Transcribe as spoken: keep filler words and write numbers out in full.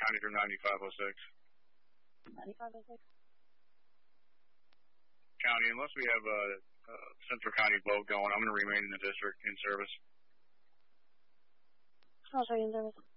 County through ninety-five oh six. ninety-five oh six. County, unless we have a, a Central County boat going, I'm going to remain in the district in service. I'll show you in service.